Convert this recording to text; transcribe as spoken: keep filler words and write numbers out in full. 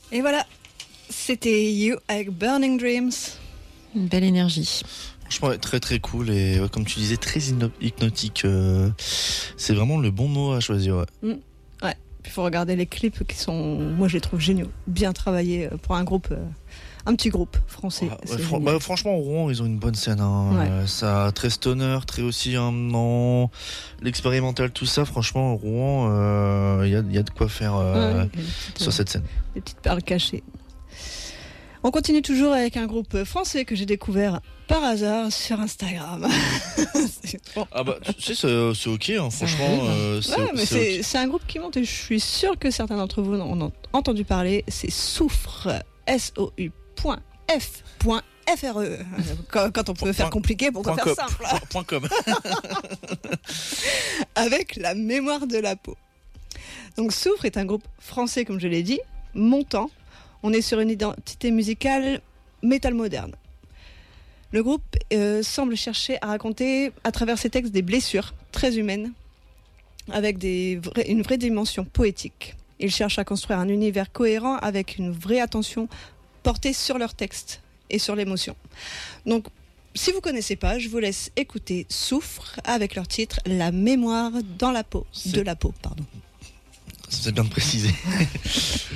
Et voilà, c'était You avec Burning Dreams. Une belle énergie. Franchement, ouais, très très cool et ouais, comme tu disais, très hyno- hypnotique. Euh, c'est vraiment le bon mot à choisir. Ouais. Mmh. Ouais. Puis il faut regarder les clips qui sont, moi je les trouve géniaux, bien travaillés pour un groupe, euh, un petit groupe français. Ah, ouais, fr- bah, franchement, au Rouen, ils ont une bonne scène. Hein. Ouais. Euh, ça, très stoner, très aussi un non, l'expérimental, tout ça. Franchement, au Rouen, il euh, y, y a de quoi faire euh, ouais, petites, sur cette scène. Des petites perles cachées. On continue toujours avec un groupe français que j'ai découvert par hasard sur Instagram. c'est bon. Ah bah tu sais c'est, c'est ok hein, franchement euh, c'est, ouais, mais c'est, c'est, okay. c'est un groupe qui monte et je suis sûre que certains d'entre vous en ont entendu parler. C'est Soufre, S O U point F point F R E. Quand, quand on peut point, faire compliqué, pourquoi faire com, simple point, point com. Avec la mémoire de la peau. Donc Soufre est un groupe français, comme je l'ai dit, montant. On est sur une identité musicale métal moderne. Le groupe euh, semble chercher à raconter à travers ses textes des blessures très humaines avec des vrais, une vraie dimension poétique. Ils cherchent à construire un univers cohérent avec une vraie attention portée sur leurs textes et sur l'émotion. Donc, si vous ne connaissez pas, je vous laisse écouter Soufre avec leur titre La mémoire dans la peau, C'est... de la peau, pardon. C'est bien de préciser.